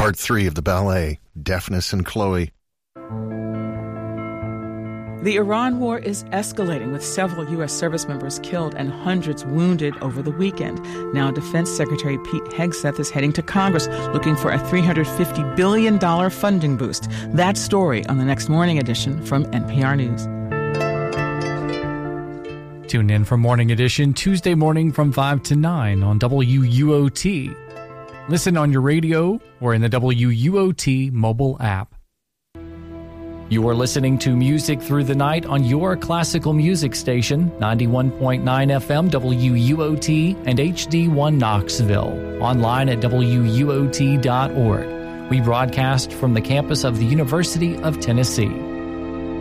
Part 3 of the ballet, Daphnis and Chloe. The Iran war is escalating, with several U.S. service members killed and hundreds wounded over the weekend. Now, Defense Secretary Pete Hegseth is heading to Congress looking for a $350 billion funding boost. That story on the next morning edition from NPR News. Tune in for Morning Edition Tuesday morning from 5 to 9 on WUOT. Listen on your radio or in the WUOT mobile app. You are listening to Music Through the Night on your classical music station, 91.9 FM WUOT and HD1 Knoxville. Online at WUOT.org. We broadcast from the campus of the University of Tennessee.